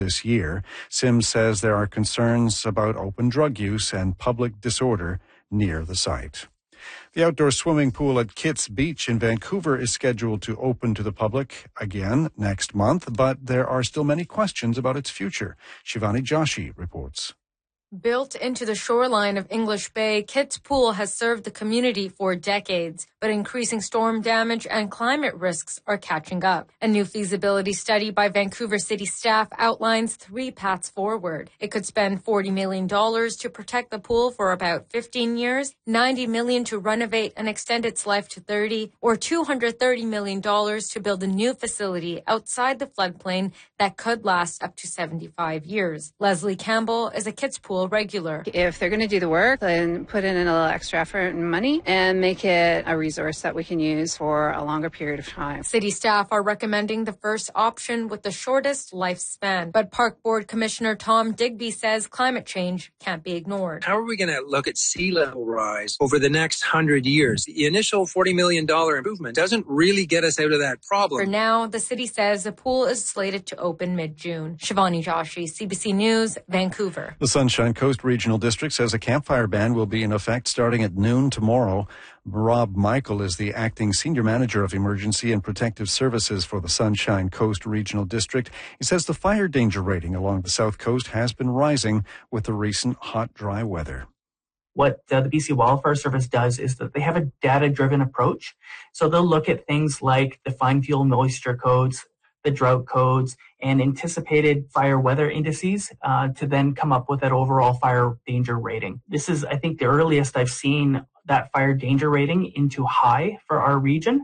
this year. Sims says there are concerns about open drug use and public disorder near the site. The outdoor swimming pool at Kitts Beach in Vancouver is scheduled to open to the public again next month, but there are still many questions about its future. Shivani Joshi reports. Built into the shoreline of English Bay, Kitts Pool has served the community for decades, but increasing storm damage and climate risks are catching up. A new feasibility study by Vancouver City staff outlines 3 paths forward. It could spend $40 million to protect the pool for about 15 years, $90 million to renovate and extend its life to 30, or $230 million to build a new facility outside the floodplain that could last up to 75 years. Leslie Campbell is a Kitts Pool regular. If they're going to do the work, then put in a little extra effort and money and make it a resource that we can use for a longer period of time. City staff are recommending the first option with the shortest lifespan, but Park Board Commissioner Tom Digby says climate change can't be ignored. How are we going to look at sea level rise over the next 100 years? The initial $40 million improvement doesn't really get us out of that problem. For now, the city says the pool is slated to open mid-June. Shivani Joshi, CBC News, Vancouver. The Sunshine Coast Regional District says a campfire ban will be in effect starting at noon tomorrow. Rob Michael is the acting senior manager of emergency and protective services for the Sunshine Coast Regional District. He says the fire danger rating along the south coast has been rising with the recent hot, dry weather. What the BC Wildfire Service does is that they have a data-driven approach. So they'll look at things like the fine fuel moisture codes, the drought codes, and anticipated fire weather indices to then come up with that overall fire danger rating. This is, I think, the earliest I've seen that fire danger rating into high for our region.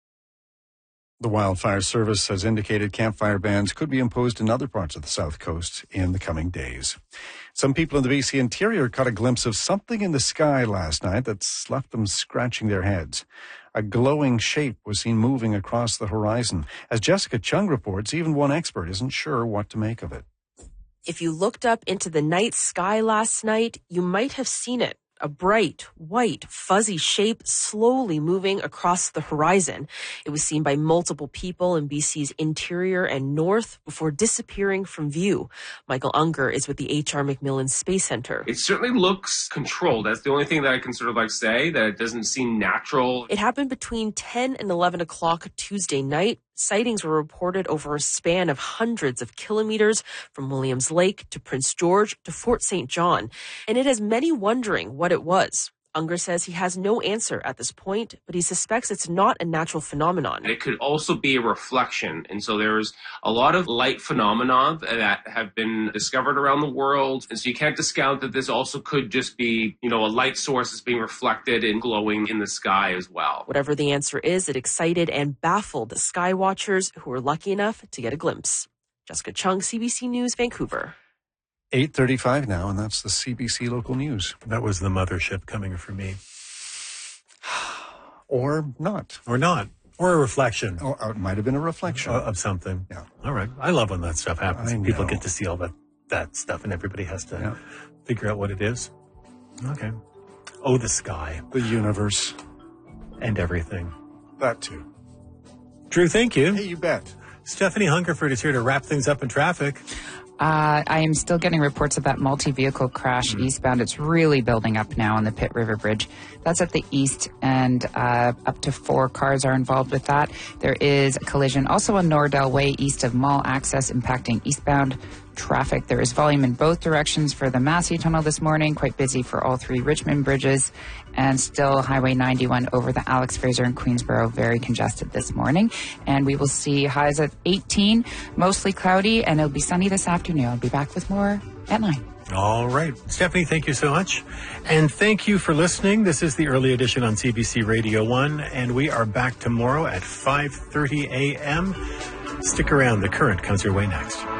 The Wildfire Service has indicated campfire bans could be imposed in other parts of the south coast in the coming days. Some people in the BC interior caught a glimpse of something in the sky last night that's left them scratching their heads. A glowing shape was seen moving across the horizon. As Jessica Chung reports, even one expert isn't sure what to make of it. If you looked up into the night sky last night, you might have seen it. A bright, white, fuzzy shape slowly moving across the horizon. It was seen by multiple people in BC's interior and north before disappearing from view. Michael Unger is with the H.R. MacMillan Space Center. It certainly looks controlled. That's the only thing that I can sort of say, that it doesn't seem natural. It happened between 10 and 11 o'clock Tuesday night. Sightings were reported over a span of hundreds of kilometers from Williams Lake to Prince George to Fort St. John, and it has many wondering what it was. Unger says he has no answer at this point, but he suspects it's not a natural phenomenon. It could also be a reflection. And so there's a lot of light phenomena that have been discovered around the world. And so you can't discount that this also could just be, a light source that's being reflected and glowing in the sky as well. Whatever the answer is, it excited and baffled sky watchers who were lucky enough to get a glimpse. Jessica Chung, CBC News, Vancouver. 8:35 now, and that's the CBC local news. That was the mothership coming for me. Or not. Or not. Or a reflection. Or it might have been a reflection. Of something. Yeah. All right. I love when that stuff happens. I People know. get to see all that stuff, and everybody has to figure out what it is. Okay. Oh, the sky. The universe. And everything. That too. Drew, thank you. Hey, you bet. Stephanie Hungerford is here to wrap things up in traffic. I am still getting reports of that multi-vehicle crash eastbound. It's really building up now on the Pitt River Bridge. That's at the east, and up to 4 cars are involved with that. There is a collision also on Nordell Way east of Mall access impacting eastbound traffic. There is volume in both directions for the Massey Tunnel this morning, quite busy for all 3 Richmond bridges, and still Highway 91 over the Alex Fraser and Queensboro, very congested this morning. And we will see highs at 18, mostly cloudy, and it'll be sunny this afternoon. I'll be back with more at 9. All right. Stephanie, thank you so much. And thank you for listening. This is the early edition on CBC Radio 1, and we are back tomorrow at 5:30 a.m. Stick around. The Current comes your way next.